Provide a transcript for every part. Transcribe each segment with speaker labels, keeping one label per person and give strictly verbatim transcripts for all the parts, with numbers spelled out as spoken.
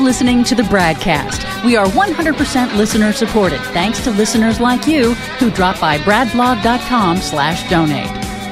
Speaker 1: listening to the Bradcast. We are one hundred percent listener supported, thanks to listeners like you who drop by bradblog.com slash donate.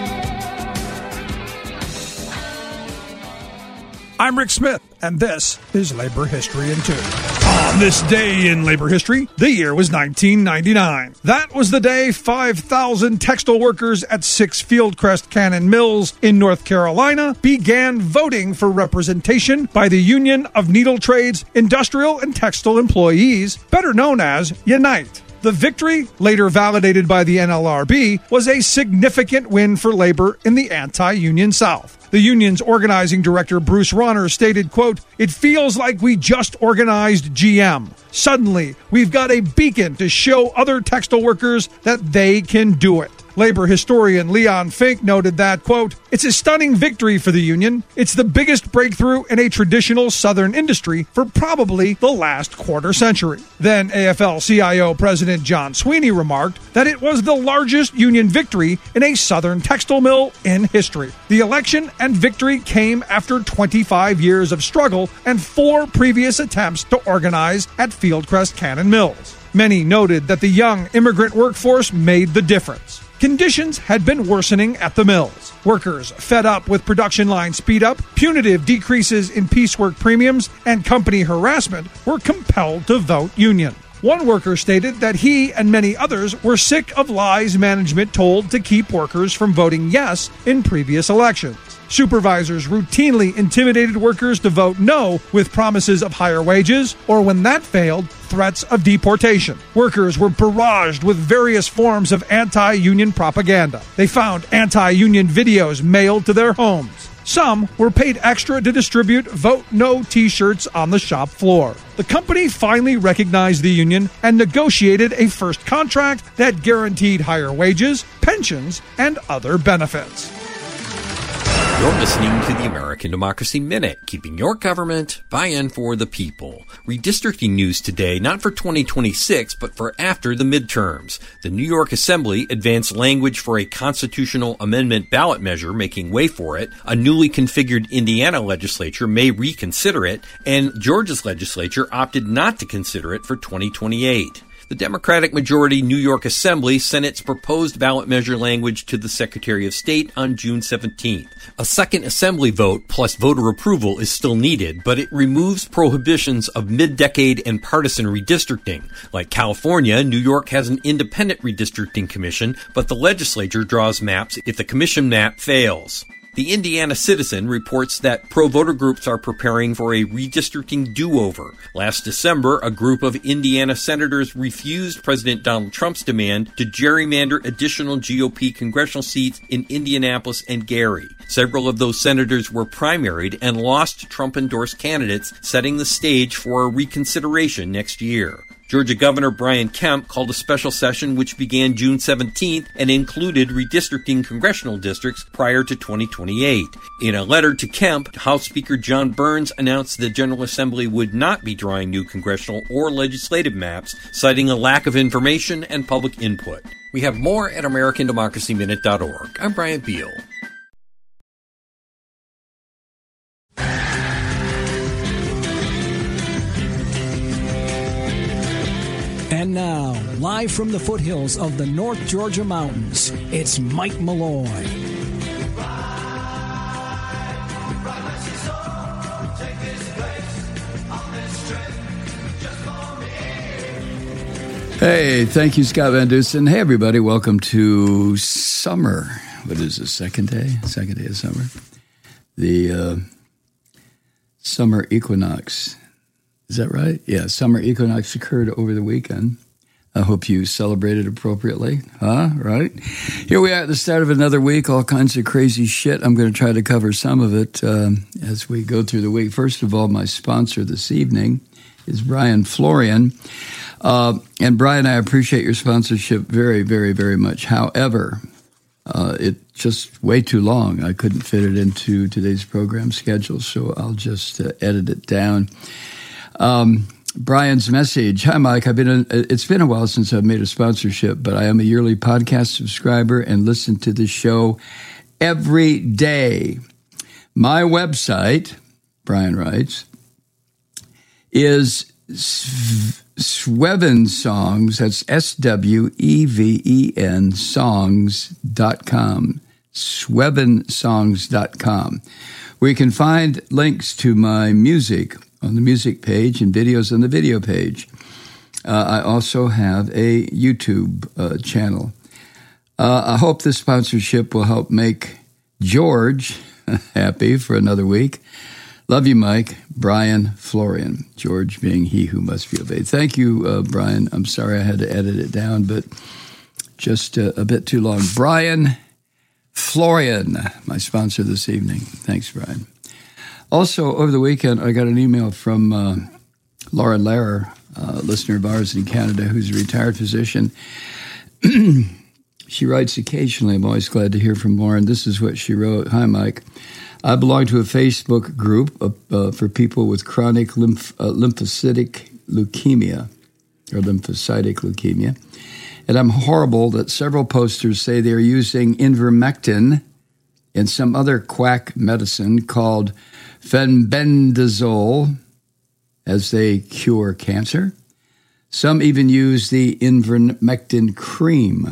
Speaker 2: I'm Rick Smith, and this is Labor History in Two. On this day in labor history, the year was nineteen ninety-nine. That was the day five thousand textile workers at six Fieldcrest Cannon Mills in North Carolina began voting for representation by the Union of Needle Trades, Industrial, and Textile Employees, better known as UNITE. The victory, later validated by the N L R B, was a significant win for labor in the anti-union South. The union's organizing director, Bruce Rauner, stated, quote, "It feels like we just organized G M. Suddenly, we've got a beacon to show other textile workers that they can do it." Labor historian Leon Fink noted that, quote, "It's a stunning victory for the union. It's the biggest breakthrough in a traditional Southern industry for probably the last quarter century." Then A F L C I O President John Sweeney remarked that it was the largest union victory in a Southern textile mill in history. The election and victory came after twenty-five years of struggle and four previous attempts to organize at Fieldcrest Cannon Mills. Many noted that the young immigrant workforce made the difference. Conditions had been worsening at the mills. Workers, fed up with production line speed-up, punitive decreases in piecework premiums, and company harassment, were compelled to vote union. One worker stated that he and many others were sick of lies management told to keep workers from voting yes in previous elections. Supervisors routinely intimidated workers to vote no with promises of higher wages, or when that failed, threats of deportation. Workers were barraged with various forms of anti-union propaganda. They found anti-union videos mailed to their homes. Some were paid extra to distribute Vote No t-shirts on the shop floor. The company finally recognized the union and negotiated a first contract that guaranteed higher wages, pensions, and other benefits.
Speaker 3: You're listening to the American Democracy Minute, keeping your government by and for the people. Redistricting news today, not for twenty twenty-six, but for after the midterms. The New York Assembly advanced language for a constitutional amendment ballot measure, making way for it. A newly configured Indiana legislature may reconsider it, and Georgia's legislature opted not to consider it for twenty twenty-eight. The Democratic majority New York Assembly sent its proposed ballot measure language to the Secretary of State on June seventeenth. A second Assembly vote plus voter approval is still needed, but it removes prohibitions of mid-decade and partisan redistricting. Like California, New York has an independent redistricting commission, but the legislature draws maps if the commission map fails. The Indiana Citizen reports that pro-voter groups are preparing for a redistricting do-over. Last December, a group of Indiana senators refused President Donald Trump's demand to gerrymander additional G O P congressional seats in Indianapolis and Gary. Several of those senators were primaried and lost Trump-endorsed candidates, setting the stage for a reconsideration next year. Georgia Governor Brian Kemp called a special session which began June seventeenth and included redistricting congressional districts prior to twenty twenty-eight. In a letter to Kemp, House Speaker John Burns announced the General Assembly would not be drawing new congressional or legislative maps, citing a lack of information and public input. We have more at American Democracy Minute dot org. I'm Brian Beal.
Speaker 4: And now, live from the foothills of the North Georgia mountains, it's Mike Malloy.
Speaker 5: Hey, thank you, Scott Van Dusen. Hey, everybody, welcome to summer. What is the second day? Second day of summer. The uh, summer equinox. Is that right? Yeah, summer equinox occurred over the weekend. I hope you celebrated appropriately, huh? Right? Here we are at the start of another week, all kinds of crazy shit. I'm going to try to cover some of it um, as we go through the week. First of all, my sponsor this evening is Brian Florian. Uh, and Brian, I appreciate your sponsorship very, very, very much. However, uh, it's just way too long. I couldn't fit it into today's program schedule, so I'll just uh, edit it down. Um, Brian's message. Hi, Mike. I've been. A, it's been a while since I've made a sponsorship, but I am a yearly podcast subscriber and listen to the show every day. My website, Brian writes, is Sweven Songs. That's S W E V E N songs dot com. Sweven songs dot com. Where you can find links to my music on the music page and videos on the video page. Uh, I also have a YouTube uh, channel. Uh, I hope this sponsorship will help make George happy for another week. Love you, Mike. Brian Florian. George being he who must be obeyed. Thank you, uh, Brian. I'm sorry I had to edit it down, but just uh, a bit too long. Brian Florian, my sponsor this evening. Thanks, Brian. Also, over the weekend, I got an email from uh, Laura Lehrer, a listener of ours in Canada, who's a retired physician. She writes occasionally. I'm always glad to hear from Lauren. This is what she wrote. Hi, Mike. I belong to a Facebook group uh, uh, for people with chronic lymph, uh, lymphocytic leukemia, or lymphocytic leukemia. And I'm horrible that several posters say they're using ivermectin and some other quack medicine called fenbendazole as they cure cancer. Some even use the ivermectin cream.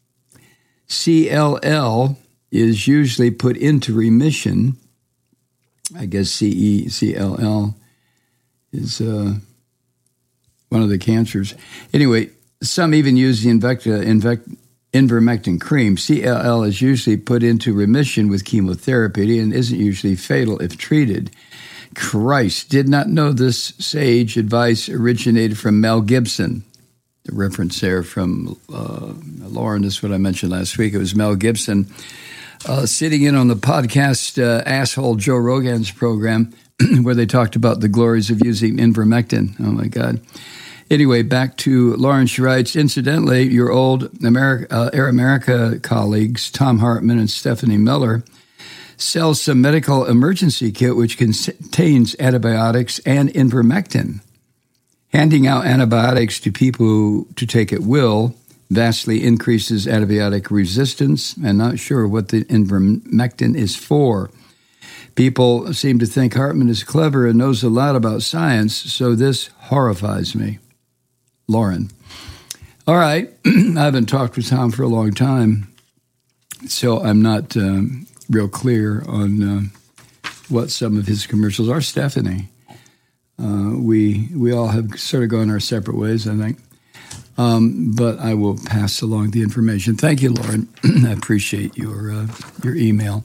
Speaker 5: C L L is usually put into remission. I guess C E C L L is uh, one of the cancers. Anyway, some even use the Invecta, Invect, ivermectin cream. C L L is usually put into remission with chemotherapy and isn't usually fatal if treated. Christ, did not know this sage advice originated from Mel Gibson. The reference there from uh, Lauren is what I mentioned last week. It was Mel Gibson uh, sitting in on the podcast uh, asshole Joe Rogan's program where they talked about the glories of using ivermectin. Oh, my God. Anyway, back to Lauren. She writes, incidentally, your old America, uh, Air America colleagues, Tom Hartman and Stephanie Miller, sell some medical emergency kit which contains antibiotics and ivermectin. Handing out antibiotics to people to take at will vastly increases antibiotic resistance. I'm not sure what the ivermectin is for. People seem to think Hartman is clever and knows a lot about science, so this horrifies me. Lauren. All right. I haven't talked with Tom for a long time, so I'm not um, real clear on uh, what some of his commercials are. Stephanie. Uh, we we all have sort of gone our separate ways, I think. Um, but I will pass along the information. Thank you, Lauren. I appreciate your uh, your email.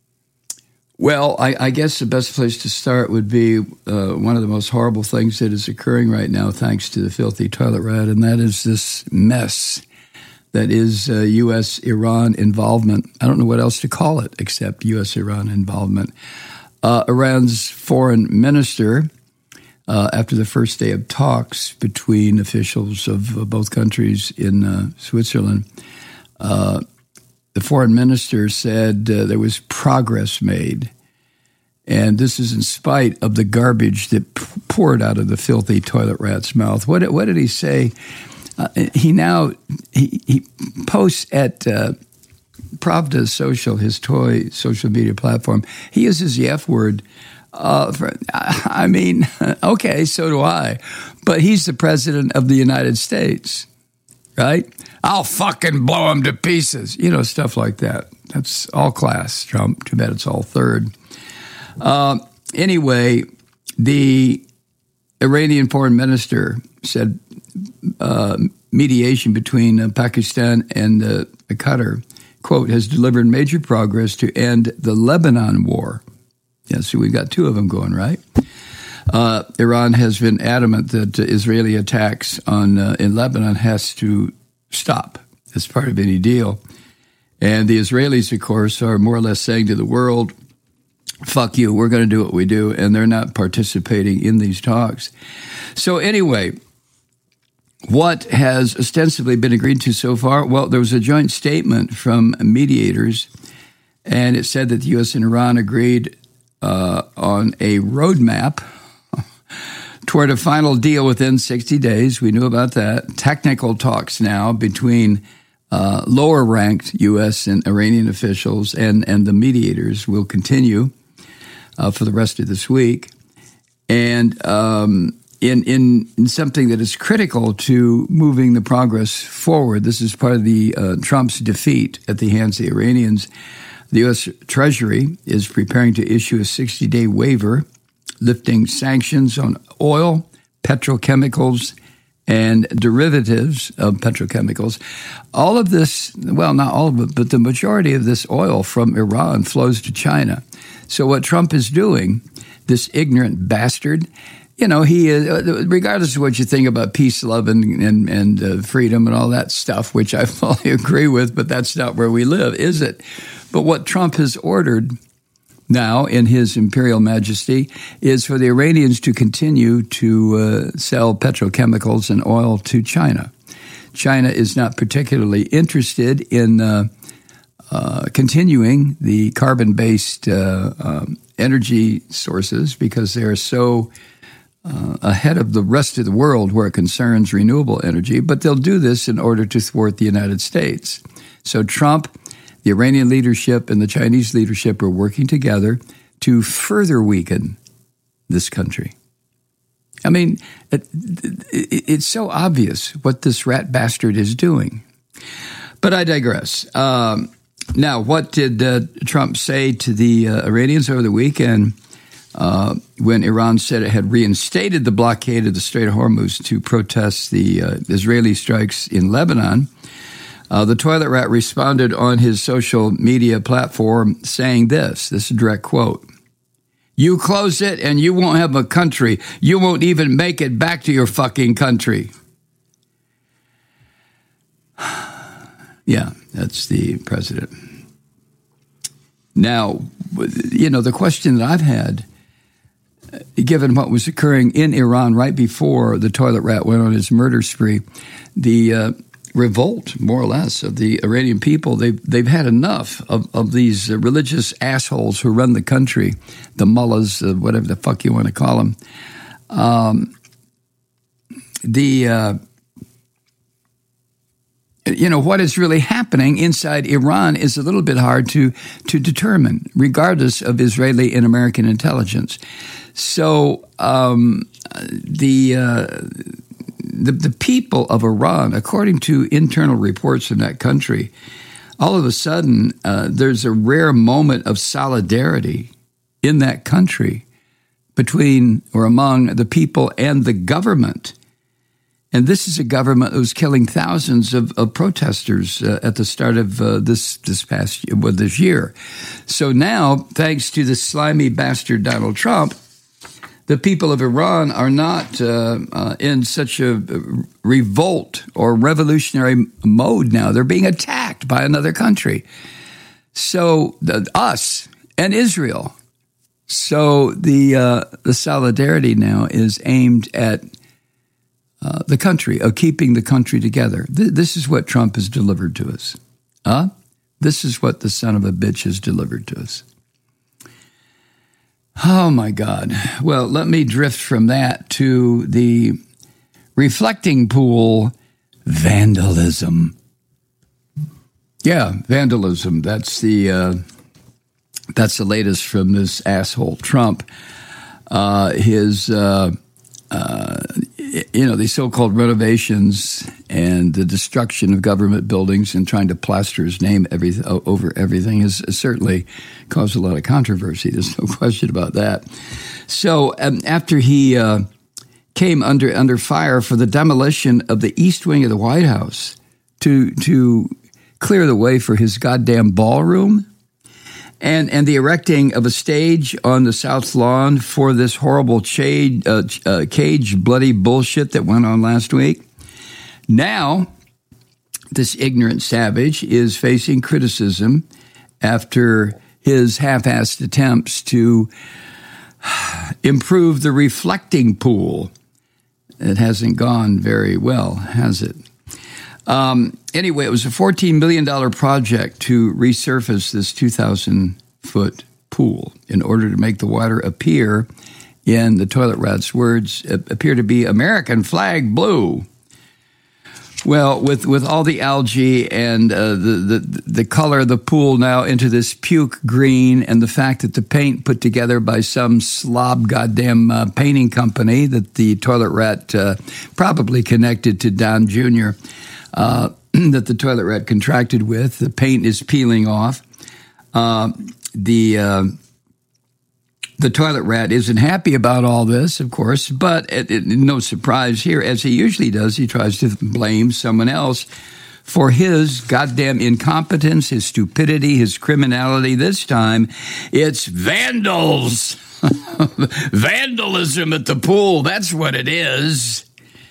Speaker 5: Well, I, I guess the best place to start would be uh, one of the most horrible things that is occurring right now, thanks to the filthy toilet rat, and that is this mess that is uh, U S Iran involvement. I don't know what else to call it except U S Iran involvement. Uh, Iran's foreign minister, Uh, after the first day of talks between officials of uh, both countries in uh, Switzerland, uh, the foreign minister said uh, there was progress made. And this is in spite of the garbage that p- poured out of the filthy toilet rat's mouth. What, what did he say? Uh, he now he, he posts at uh, Pravda Social, his toy social media platform. He uses the F word. Uh, for, I mean, okay, so do I. But he's the president of the United States, right? I'll fucking blow him to pieces. You know, stuff like that. That's all class, Trump. Too bad it's all third. Uh, anyway, the Iranian foreign minister said uh, mediation between uh, Pakistan and uh, Qatar, quote, has delivered major progress to end the Lebanon war. Yeah, so we've got two of them going, right? Uh, Iran has been adamant that uh, Israeli attacks on uh, in Lebanon has to stop as part of any deal. And the Israelis, of course, are more or less saying to the world, fuck you, we're going to do what we do, and they're not participating in these talks. So anyway, what has ostensibly been agreed to so far? Well, there was a joint statement from mediators, and it said that the U S and Iran agreed Uh, on a roadmap toward a final deal within sixty days. We knew about that. Technical talks now between uh, lower-ranked U S and Iranian officials and, and the mediators will continue uh, for the rest of this week. And um, in, in in something that is critical to moving the progress forward. This is part of the uh, Trump's defeat at the hands of the Iranians. The U S. Treasury is preparing to issue a sixty-day waiver lifting sanctions on oil, petrochemicals, and derivatives of petrochemicals. All of this, well, not all of it, but the majority of this oil from Iran flows to China. So what Trump is doing, this ignorant bastard, you know, he is, regardless of what you think about peace, love, and and, and uh, freedom and all that stuff, which I fully agree with, but that's not where we live, is it? But what Trump has ordered now, in his imperial majesty, is for the Iranians to continue to uh, sell petrochemicals and oil to China. China is not particularly interested in uh, uh, continuing the carbon-based uh, um, energy sources because they're so uh, ahead of the rest of the world where it concerns renewable energy, but they'll do this in order to thwart the United States. So Trump, the Iranian leadership, and the Chinese leadership are working together to further weaken this country. I mean, it, it, it's so obvious what this rat bastard is doing. But I digress. Um, now, what did uh, Trump say to the uh, Iranians over the weekend uh, when Iran said it had reinstated the blockade of the Strait of Hormuz to protest the uh, Israeli strikes in Lebanon? Uh, the toilet rat responded on his social media platform saying this, this is a direct quote, "You close it and you won't have a country. You won't even make it back to your fucking country." Yeah, that's the president. Now, you know, the question that I've had, given what was occurring in Iran right before the toilet rat went on his murder spree, the uh, revolt, more or less, of the Iranian people. They've, they've had enough of, of these uh, religious assholes who run the country, the mullahs, uh, whatever the fuck you want to call them. Um, the, uh, you know, what is really happening inside Iran is a little bit hard to, to determine, regardless of Israeli and American intelligence. So um, the... Uh, The, the people of Iran, according to internal reports in that country, all of a sudden uh, there's a rare moment of solidarity in that country between or among the people and the government. And this is a government that was killing thousands of, of protesters uh, at the start of uh, this this past year, well, this year. So now, thanks to the slimy bastard Donald Trump, the people of Iran are not uh, uh, in such a revolt or revolutionary mode now. They're being attacked by another country. So the, us and Israel. So the uh, the solidarity now is aimed at uh, the country, of keeping the country together. Th- this is what Trump has delivered to us. Huh? This is what the son of a bitch has delivered to us. Oh, my God. Well, let me drift from that to the reflecting pool vandalism. Yeah, vandalism. That's the uh, that's the latest from this asshole Trump. Uh, his, uh, uh, you know, these so-called renovations and the destruction of government buildings and trying to plaster his name every, over everything has certainly caused a lot of controversy. There's no question about that. So um, after he uh, came under under fire for the demolition of the east wing of the White House to to clear the way for his goddamn ballroom, and and the erecting of a stage on the South Lawn for this horrible shade, uh, uh, cage bloody bullshit that went on last week. Now, this ignorant savage is facing criticism after his half-assed attempts to improve the reflecting pool. It hasn't gone very well, has it? Um, anyway, it was a fourteen million dollars project to resurface this two thousand foot pool in order to make the water appear, in the toilet rat's words, appear to be American flag blue. Well, with, with all the algae and uh, the, the the color of the pool now into this puke green, and the fact that the paint put together by some slob goddamn uh, painting company that the toilet rat uh, probably connected to Don Junior Uh, that the toilet rat contracted with, the paint is peeling off. Uh, the uh, the toilet rat isn't happy about all this, of course, but it, it, no surprise here, as he usually does, he tries to blame someone else for his goddamn incompetence, his stupidity, his criminality. This time, it's vandals. Vandalism at the pool, that's what it is.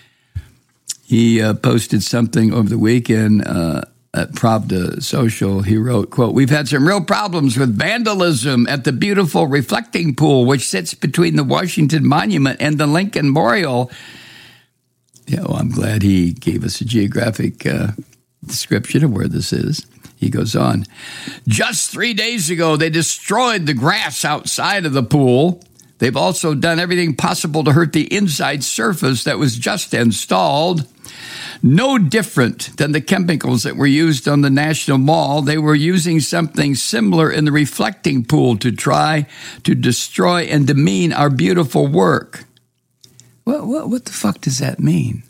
Speaker 5: He uh, posted something over the weekend uh, at Pravda Social. He wrote, quote, "We've had some real problems with vandalism at the beautiful reflecting pool, which sits between the Washington Monument and the Lincoln Memorial." Yeah, well, I'm glad he gave us a geographic uh, description of where this is. He goes on, "Just three days ago, they destroyed the grass outside of the pool. They've also done everything possible to hurt the inside surface that was just installed. No different than the chemicals that were used on the National Mall. They were using something similar in the reflecting pool to try to destroy and demean our beautiful work." What, what, what the fuck does that mean?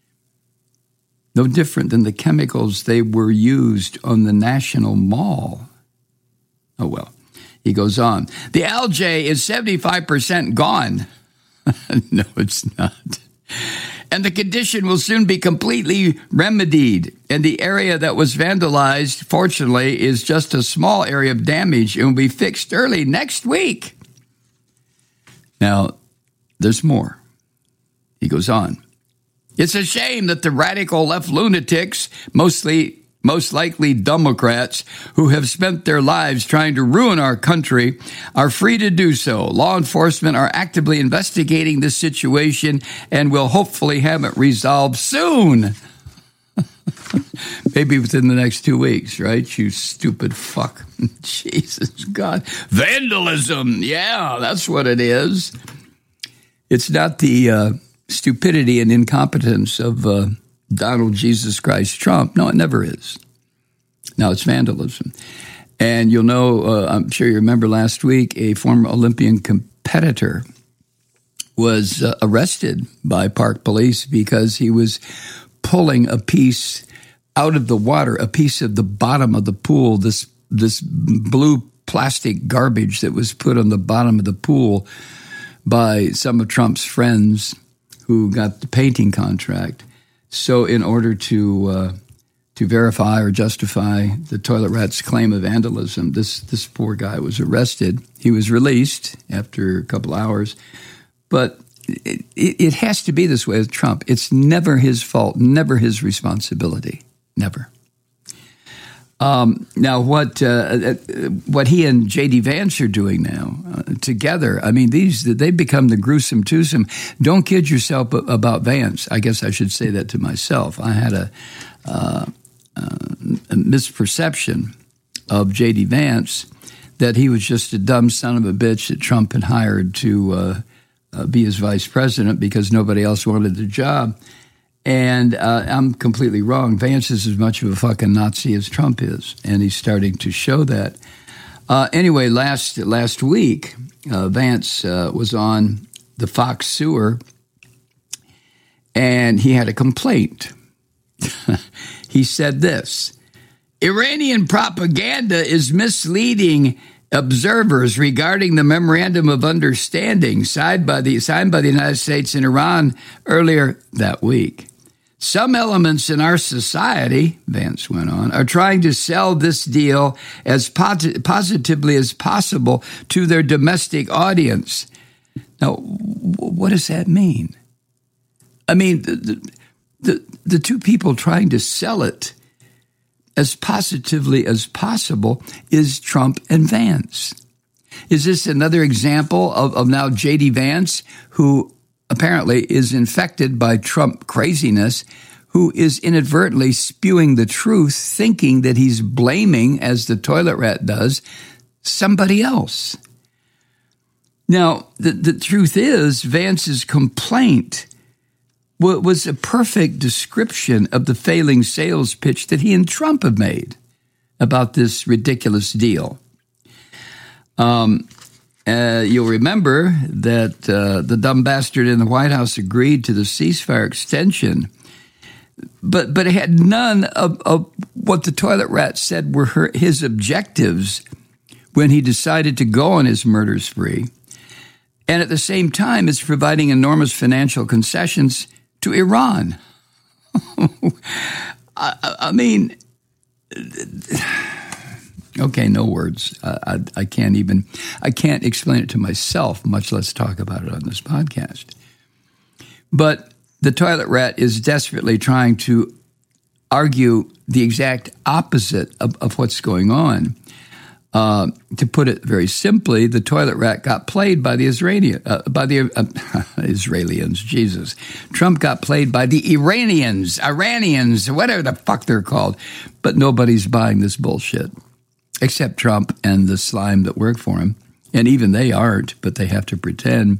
Speaker 5: No different than the chemicals they were used on the National Mall. Oh, well. He goes on, "The algae is seventy-five percent gone." No, it's not. "And the condition will soon be completely remedied. And the area that was vandalized, fortunately, is just a small area of damage and will be fixed early next week." Now, there's more. He goes on, "It's a shame that the radical left lunatics, mostly most likely Democrats, who have spent their lives trying to ruin our country, are free to do so. Law enforcement are actively investigating this situation and will hopefully have it resolved soon." Maybe within the next two weeks, right? You stupid fuck. Jesus God. Vandalism. Yeah, that's what it is. It's not the uh, stupidity and incompetence of uh, Donald Jesus Christ Trump. No, it never is. Now it's vandalism. And you'll know, uh, I'm sure you remember last week, a former Olympian competitor was uh, arrested by Park Police because he was pulling a piece out of the water, a piece of the bottom of the pool, this this blue plastic garbage that was put on the bottom of the pool by some of Trump's friends who got the painting contract. So in order to uh, to verify or justify the toilet rat's claim of vandalism, this, this poor guy was arrested. He was released after a couple hours. But it, it has to be this way with Trump. It's never his fault, never his responsibility, never. Um, now, what uh, what he and J D Vance are doing now uh, together, I mean, these they've become the gruesome twosome. Don't kid yourself about Vance. I guess I should say that to myself. I had a, uh, uh, a misperception of J D Vance, that he was just a dumb son of a bitch that Trump had hired to uh, uh, be his vice president because nobody else wanted the job. And uh, I'm completely wrong. Vance is as much of a fucking Nazi as Trump is, and he's starting to show that. Uh, anyway, last last week, uh, Vance uh, was on the Fox Sewer, and he had a complaint. He said this: "Iranian propaganda is misleading observers regarding the memorandum of understanding signed by the signed by the United States and Iran earlier that week. Some elements in our society," Vance went on, "are trying to sell this deal as posit- positively as possible to their domestic audience." Now, w- what does that mean? I mean, the, the, the two people trying to sell it as positively as possible is Trump and Vance. Is this another example of, of now J D Vance, who apparently is infected by Trump craziness, who is inadvertently spewing the truth, thinking that he's blaming, as the toilet rat does, somebody else? Now, the, the truth is, Vance's complaint was a perfect description of the failing sales pitch that he and Trump have made about this ridiculous deal. Um, uh, you'll remember that uh, the dumb bastard in the White House agreed to the ceasefire extension, but but it had none of, of what the toilet rat said were her, his objectives when he decided to go on his murder spree. And at the same time, it's providing enormous financial concessions to Iran. I, I mean, okay, no words. I, I, I can't even, I can't explain it to myself, much less talk about it on this podcast. But the toilet rat is desperately trying to argue the exact opposite of, of what's going on. Uh, to put it very simply, the toilet rat got played by the Israeli, uh, by the uh, Israelians. Jesus, Trump got played by the Iranians, Iranians, whatever the fuck they're called. But nobody's buying this bullshit except Trump and the slime that work for him, and even they aren't. But they have to pretend.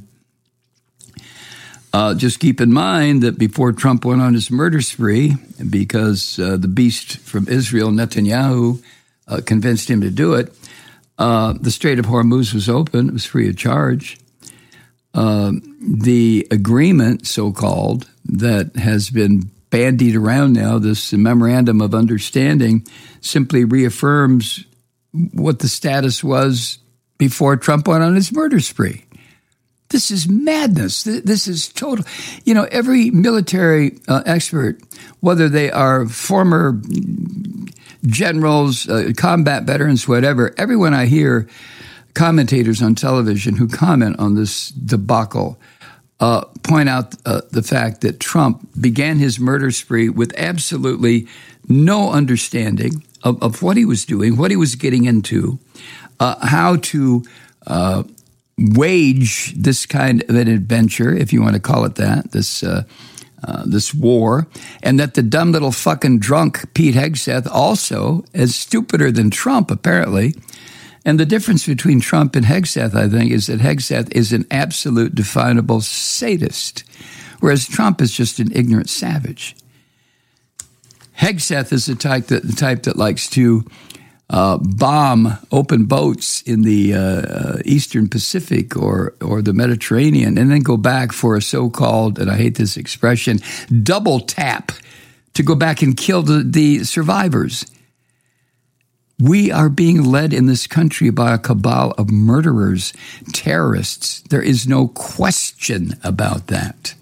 Speaker 5: Uh, just keep in mind that before Trump went on his murder spree, because uh, the beast from Israel, Netanyahu, uh, convinced him to do it. Uh, the Strait of Hormuz was open. It was free of charge. Uh, the agreement, so-called, that has been bandied around now, this memorandum of understanding, simply reaffirms what the status was before Trump went on his murder spree. This is madness. This is total. You know, every military uh, expert, whether they are former generals, uh, combat veterans, whatever, everyone I hear, commentators on television who comment on this debacle, uh, point out uh, the fact that Trump began his murder spree with absolutely no understanding of, of what he was doing, what he was getting into, uh, how to uh, wage this kind of an adventure, if you want to call it that, this uh, Uh, this war, and that the dumb little fucking drunk Pete Hegseth also is stupider than Trump, apparently. And the difference between Trump and Hegseth, I think, is that Hegseth is an absolute definable sadist, whereas Trump is just an ignorant savage. Hegseth is the type that, the type that likes to Uh, bomb open boats in the uh, Eastern Pacific or or the Mediterranean, and then go back for a so-called, and I hate this expression, double tap to go back and kill the, the survivors. We are being led in this country by a cabal of murderers, terrorists. There is no question about that.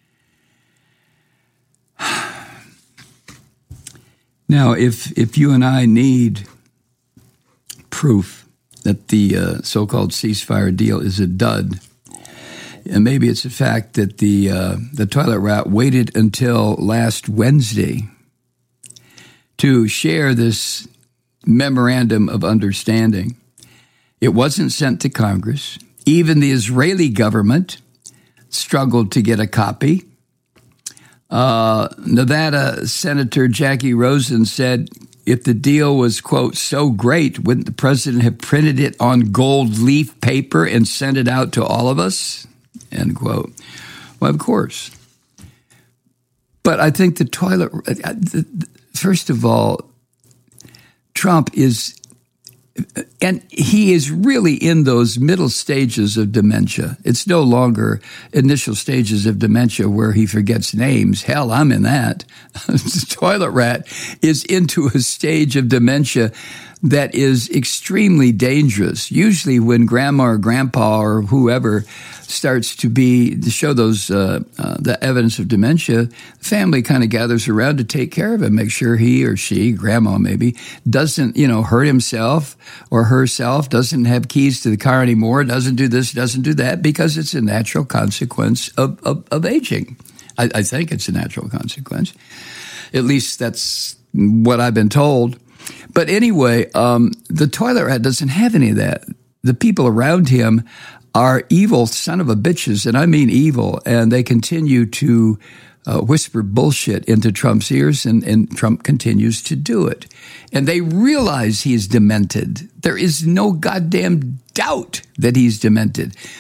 Speaker 5: Now, if if you and I need proof that the uh, so-called ceasefire deal is a dud, and maybe it's the fact that the uh, the toilet rat waited until last Wednesday to share this memorandum of understanding. It wasn't sent to Congress. Even the Israeli government struggled to get a copy. Uh, Nevada Senator Jackie Rosen said, if the deal was, quote, so great, wouldn't the president have printed it on gold leaf paper and sent it out to all of us? End quote. Well, of course. But I think the toilet, first of all, Trump is, and he is really in those middle stages of dementia. It's no longer initial stages of dementia where he forgets names. Hell, I'm in that. The toilet rat is into a stage of dementia that is extremely dangerous. Usually when grandma or grandpa or whoever starts to be to show those uh, uh, the evidence of dementia, the family kind of gathers around to take care of him, make sure he or she, grandma maybe, doesn't, you know, hurt himself or herself, doesn't have keys to the car anymore, doesn't do this, doesn't do that, because it's a natural consequence of, of, of aging. I, I think it's a natural consequence. At least that's what I've been told. But anyway, um, the toilet rat doesn't have any of that. The people around him are evil son of a bitches, and I mean evil, and they continue to uh, whisper bullshit into Trump's ears, and, and Trump continues to do it. And they realize he is demented. There is no goddamn doubt that he's demented.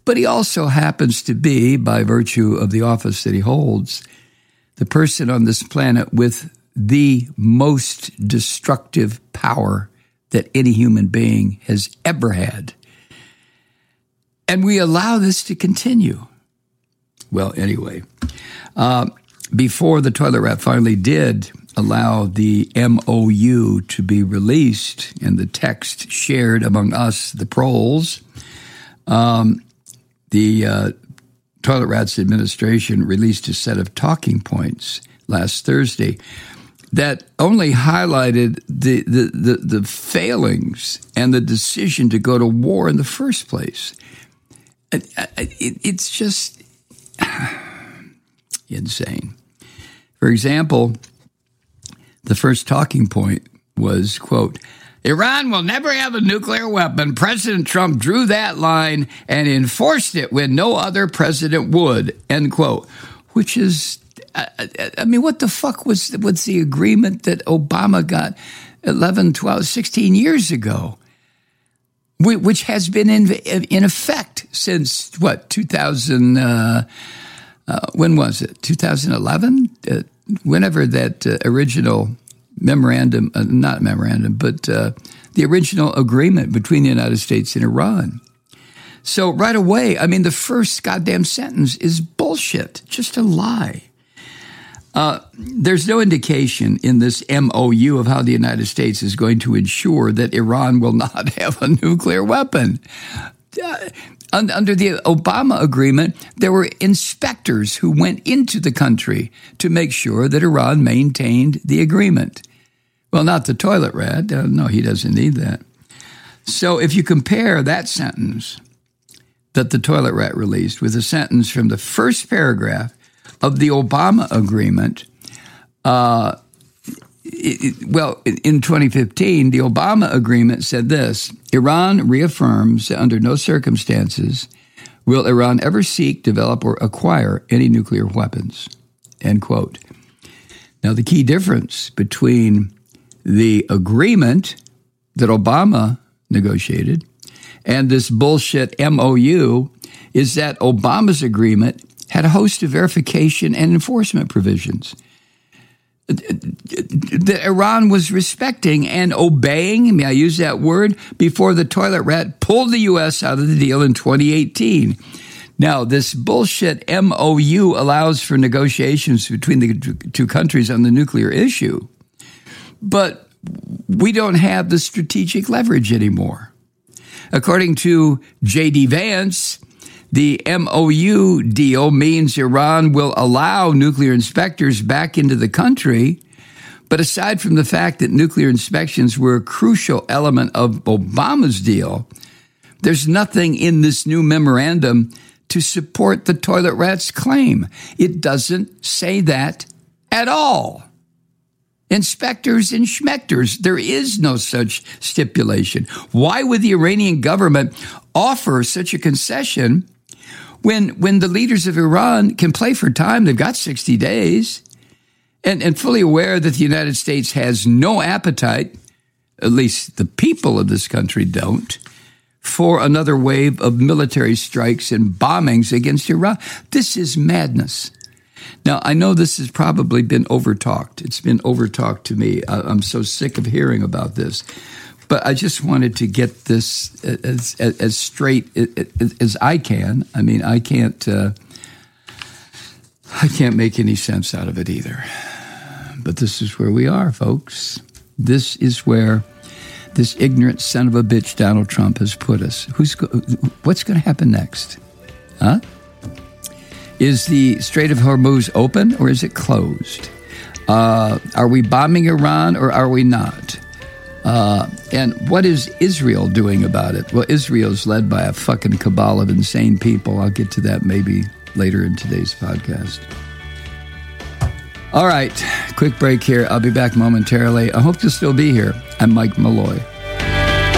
Speaker 5: but he also happens to be, by virtue of the office that he holds, the person on this planet with the most destructive power that any human being has ever had. And we allow this to continue. Well, anyway, uh, before the toilet rat finally did allow the M O U to be released and the text shared among us, the proles, um, the uh, Toilet Rats administration released a set of talking points last Thursday that only highlighted the, the, the, the failings and the decision to go to war in the first place. It, it, it's just insane. For example, the first talking point was, quote, Iran will never have a nuclear weapon. President Trump drew that line and enforced it when no other president would, end quote. Which is, I, I mean, what the fuck was, was the agreement that Obama got eleven, twelve, sixteen years ago? Which has been in, in effect since, what, two thousand, uh, uh, when was it, two thousand eleven? Uh, whenever that uh, original memorandum, uh, not memorandum, but uh, the original agreement between the United States and Iran. So right away, I mean, the first goddamn sentence is bullshit, just a lie. Uh, there's no indication in this M O U of how the United States is going to ensure that Iran will not have a nuclear weapon. Uh, un- under the Obama agreement, there were inspectors who went into the country to make sure that Iran maintained the agreement. Well, not the toilet rat. Uh, no, he doesn't need that. So if you compare that sentence that the toilet rat released with a sentence from the first paragraph of the Obama agreement, uh, it, it, well, in twenty fifteen, the Obama agreement said this: Iran reaffirms that under no circumstances will Iran ever seek, develop, or acquire any nuclear weapons, end quote. Now, the key difference between the agreement that Obama negotiated and this bullshit M O U is that Obama's agreement had a host of verification and enforcement provisions that Iran was respecting and obeying, may I use that word, before the toilet rat pulled the U S out of the deal in twenty eighteen. Now, this bullshit M O U allows for negotiations between the two countries on the nuclear issue, but we don't have the strategic leverage anymore. According to J D Vance, the M O U deal means Iran will allow nuclear inspectors back into the country, but aside from the fact that nuclear inspections were a crucial element of Obama's deal, there's nothing in this new memorandum to support the toilet rat's claim. It doesn't say that at all. Inspectors and schmectors, there is no such stipulation. Why would the Iranian government offer such a concession when when the leaders of Iran can play for time? They've got sixty days, and, and fully aware that the United States has no appetite, at least the people of this country don't, for another wave of military strikes and bombings against Iran. This is madness. Now, I know this has probably been overtalked. It's been overtalked to me. I'm so sick of hearing about this. But I just wanted to get this as, as, as straight as I can. I mean, I can't, uh, I can't make any sense out of it either. But this is where we are, folks. This is where this ignorant son of a bitch Donald Trump has put us. Who's go- what's going to happen next? Huh? Is the Strait of Hormuz open or is it closed? Uh, are we bombing Iran or are we not? Uh, and what is Israel doing about it? Well, Israel's led by a fucking cabal of insane people. I'll get to that maybe later in today's podcast. All right, quick break here. I'll be back momentarily. I hope you'll still be here. I'm Mike Malloy.